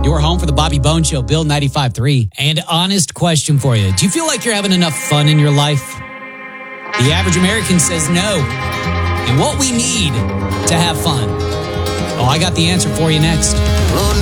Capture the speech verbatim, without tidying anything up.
Your home for the Bobby Bone Show, Bill ninety-five point three. And honest question for you. Do you feel like you're having enough fun in your life? The average American says no. And what we need to have fun. Oh, I got the answer for you next.